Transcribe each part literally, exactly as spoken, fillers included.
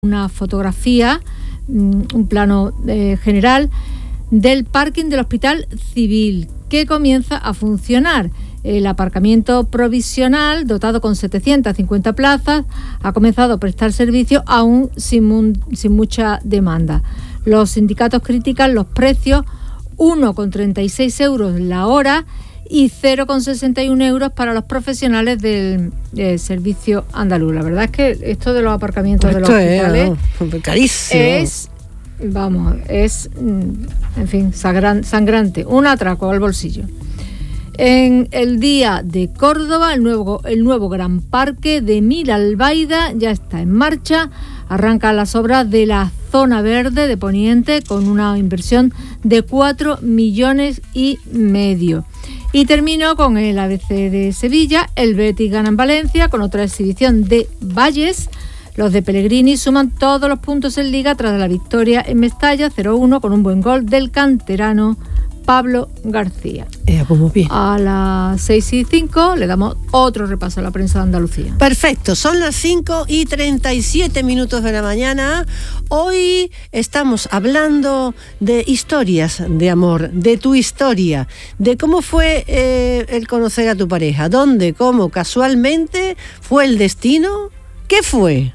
una fotografía, un plano eh, general del parking del Hospital Civil, que comienza a funcionar. El aparcamiento provisional, dotado con setecientas cincuenta plazas, ha comenzado a prestar servicio aún sin, mun, sin mucha demanda. Los sindicatos critican los precios, uno coma treinta y seis euros la hora y cero coma sesenta y uno euros para los profesionales del eh, servicio andaluz. La verdad es que esto de los aparcamientos esto de los hospitales es carísimo. Es, vamos, es, en fin, sagran, sangrante, un atraco al bolsillo. En el Día de Córdoba, el nuevo, el nuevo Gran Parque de Miralbaida ya está en marcha. Arrancan las obras de la zona verde de Poniente con una inversión de cuatro millones y medio. Y termino con el A B C de Sevilla. El Betis gana en Valencia con otra exhibición de Valles. Los de Pellegrini suman todos los puntos en Liga tras la victoria en Mestalla cero uno con un buen gol del canterano Pablo García. Eh, pues bien. A las seis y cinco le damos otro repaso a la prensa de Andalucía. Perfecto, son las cinco y treinta y siete minutos de la mañana. Hoy estamos hablando de historias de amor, de tu historia, de cómo fue eh, el conocer a tu pareja, dónde, cómo, casualmente, fue el destino. ¿Qué fue?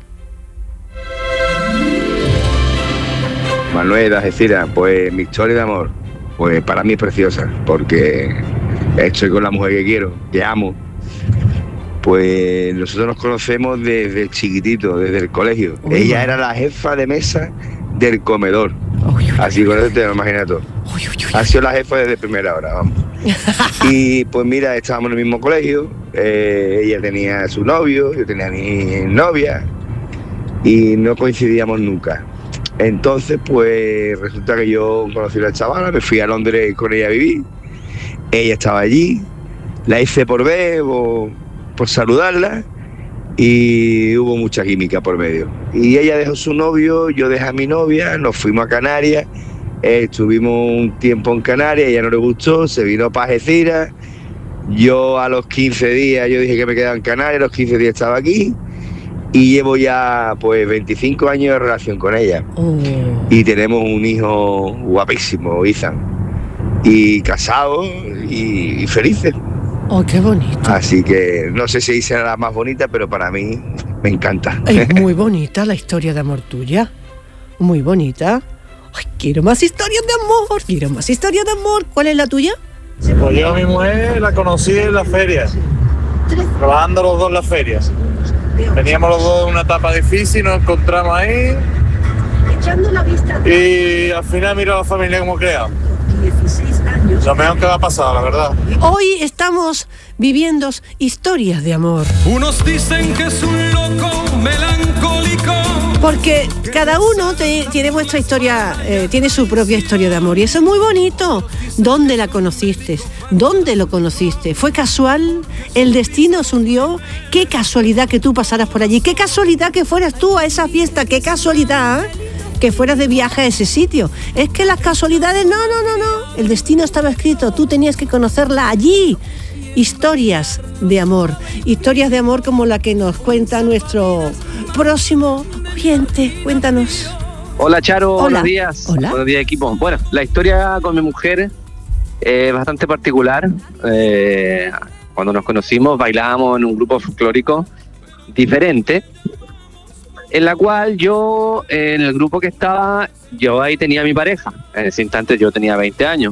Manuel, Algeciras, pues mi historia de amor, pues para mí es preciosa, porque estoy con la mujer que quiero, que amo. Pues nosotros nos conocemos desde chiquitito, desde el colegio. Uy, ella era la jefa de mesa del comedor. Uy, uy, Así con eso te lo imaginas todo. Uy, uy, uy. Ha sido la jefa desde primera hora, vamos. Y pues mira, estábamos en el mismo colegio, eh, ella tenía su novio, yo tenía mi novia, y no coincidíamos nunca. Entonces, pues resulta que yo conocí a la chavala, me fui a Londres con ella a vivir, ella estaba allí, la hice por ver, por, por saludarla, y hubo mucha química por medio. Y ella dejó su novio, yo dejé a mi novia, nos fuimos a Canarias, eh, estuvimos un tiempo en Canarias, ella no le gustó, se vino para Algeciras, yo a los quince días, yo dije que me quedaba en Canarias, a los quince días estaba aquí, y llevo ya pues veinticinco años de relación con ella. Oh. Y tenemos un hijo guapísimo, Ethan. Y casados y, y felices. Oh, qué bonito. Así que no sé si será la más bonita, pero para mí me encanta. Es muy bonita la historia de amor tuya. Muy bonita. Ay, quiero más historias de amor. Quiero más historias de amor. ¿Cuál es la tuya? Pues yo a mi mujer la conocí en las ferias. Trabajando los dos en las ferias. Veníamos los dos en una etapa difícil, nos encontramos ahí echando la vista y al final mira a la familia como crea. Lo mejor que va a pasar, la verdad. Hoy estamos viviendo historias de amor. Unos dicen que es un loco melancólico. Porque cada uno te, tiene vuestra historia, eh, tiene su propia historia de amor y eso es muy bonito. ¿Dónde la conociste? ¿Dónde lo conociste? ¿Fue casual? ¿El destino os hundió? ¿Qué casualidad que tú pasaras por allí? ¿Qué casualidad que fueras tú a esa fiesta? ¿Qué casualidad ¿eh? que fueras de viaje a ese sitio? Es que las casualidades, no, no, no, no. El destino estaba escrito, tú tenías que conocerla allí. Historias de amor, historias de amor como la que nos cuenta nuestro próximo oyente. Cuéntanos. Hola Charo, Hola. buenos días. Hola. Buenos días equipo. Bueno, la historia con mi mujer es bastante particular. Eh, cuando nos conocimos bailábamos en un grupo folclórico diferente, en la cual yo, en el grupo que estaba, yo ahí tenía a mi pareja. En ese instante yo tenía veinte años.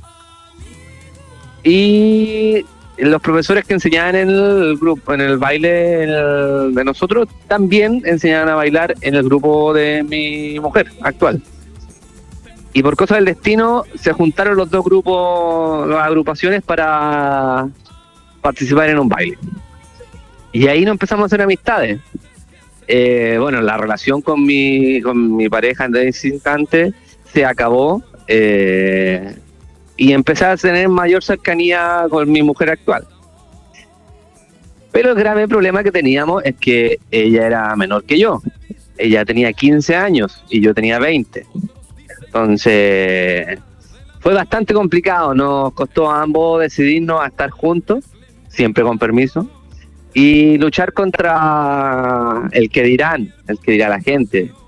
Y los profesores que enseñaban en el grupo, en el baile en el, de nosotros, también enseñaban a bailar en el grupo de mi mujer actual. Y por cosas del destino se juntaron los dos grupos, las agrupaciones para participar en un baile. Y ahí nos empezamos a hacer amistades. Eh, bueno, la relación con mi, con mi pareja en ese instante se acabó. Eh, Y empecé a tener mayor cercanía con mi mujer actual. Pero el grave problema que teníamos es que ella era menor que yo. Ella tenía quince años y yo tenía veinte. Entonces, fue bastante complicado. Nos costó a ambos decidirnos a estar juntos, siempre con permiso. y luchar contra el que dirán, el que dirá la gente.